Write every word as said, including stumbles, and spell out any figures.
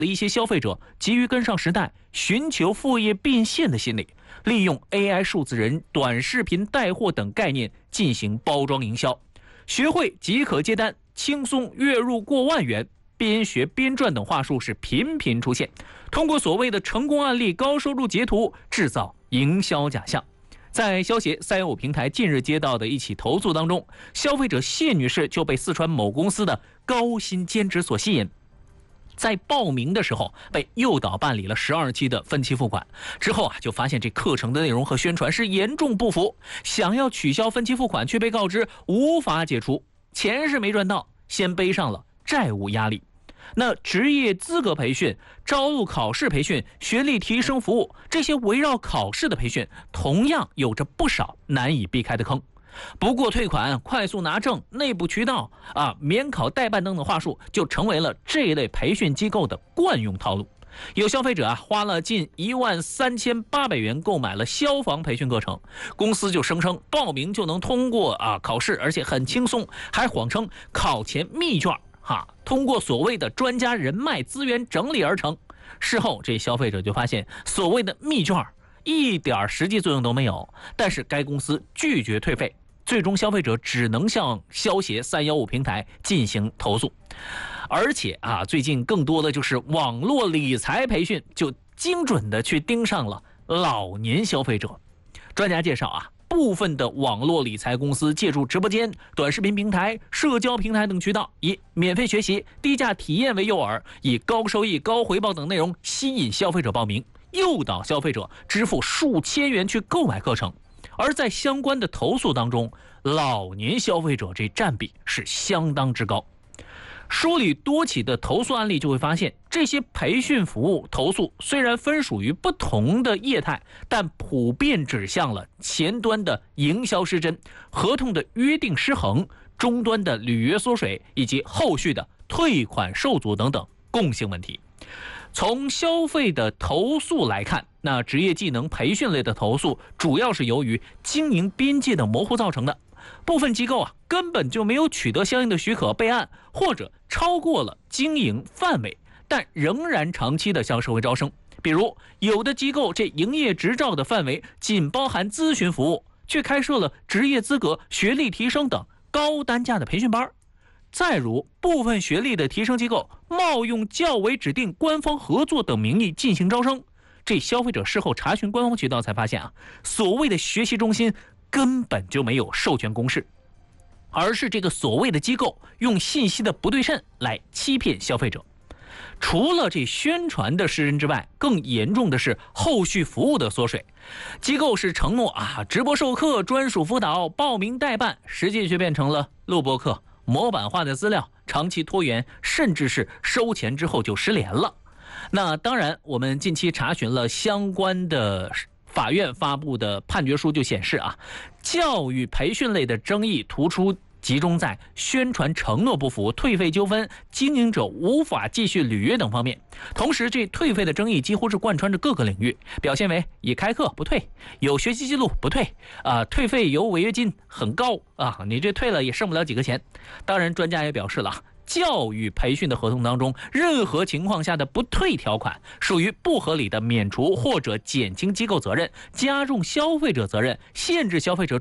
一些消费者急于跟上时代，寻求副业变现的心理，利用 A I 数字人、短视频带货等概念进行包装营销，学会即可接单，轻松月入过万元，边学边赚等话术是频频出现，通过所谓的成功案例、高收入截图制造营销假象。在消协三幺五平台近日接到的一起投诉当中，消费者谢女士就被四川某公司的高薪兼职所吸引，在报名的时候被诱导办理了十二期的分期付款，之后啊就发现这课程的内容和宣传是严重不符，想要取消分期付款却被告知无法解除，钱是没赚到，先背上了债务压力。那职业资格培训、招录考试培训、学历提升服务，这些围绕考试的培训同样有着不少难以避开的坑。不过退款、快速拿证、内部渠道啊、免考代办等等话术就成为了这一类培训机构的惯用套路。有消费者啊花了近一万三千八百元购买了消防培训课程，公司就声称报名就能通过啊考试，而且很轻松，还谎称考前密卷哈，通过所谓的专家人脉资源整理而成。事后这消费者就发现所谓的密卷一点实际作用都没有，但是该公司拒绝退费，最终消费者只能向消协三幺五平台进行投诉。而且啊，最近更多的就是网络理财培训就精准的去盯上了老年消费者。专家介绍啊，部分的网络理财公司借助直播间、短视频平台、社交平台等渠道，以免费学习、低价体验为诱饵，以高收益、高回报等内容吸引消费者报名，诱导消费者支付数千元去购买课程。而在相关的投诉当中，老年消费者这占比是相当之高。梳理多起的投诉案例就会发现，这些培训服务投诉虽然分属于不同的业态，但普遍指向了前端的营销失真、合同的约定失衡、终端的履约缩水以及后续的退款受阻等等共性问题。从消费的投诉来看，那职业技能培训类的投诉主要是由于经营边界的模糊造成的。部分机构啊根本就没有取得相应的许可备案，或者超过了经营范围，但仍然长期的向社会招生。比如有的机构这营业执照的范围仅包含咨询服务，却开设了职业资格、学历提升等高单价的培训班。再如部分学历的提升机构冒用教委指定、官方合作等名义进行招生，这消费者事后查询官方渠道才发现啊，所谓的学习中心根本就没有授权公示，而是这个所谓的机构用信息的不对称来欺骗消费者。除了这宣传的失真之外，更严重的是后续服务的缩水。机构是承诺啊直播授课、专属辅导、报名代办，实际却变成了录播课、模板化的资料、长期拖延，甚至是收钱之后就失联了。那当然，我们近期查询了相关的法院发布的判决书就显示啊，教育培训类的争议突出集中在宣传承诺不符、退费纠纷、经营者无法继续履约等方面。同时，这退费的争议几乎是贯穿着各个领域，表现为已开课不退，有学习记录不退，啊，退费由违约金很高啊，你这退了也剩不了几个钱。当然，专家也表示了，教育培训的合同当中，任何情况下的不退条款属于不合理的免除或者减轻机构责任，加重消费者责任，限制消费者